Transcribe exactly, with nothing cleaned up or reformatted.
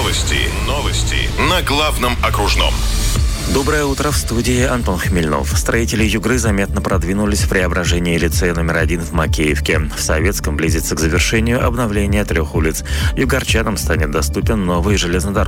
Новости. Новости. На главном окружном. Доброе утро, в студии Антон Хмельнов. Строители Югры заметно продвинулись в преображении лицея номер один в Макеевке. В Советском близится к завершению обновление трех улиц. Югорчанам станет доступен новый железнодорожный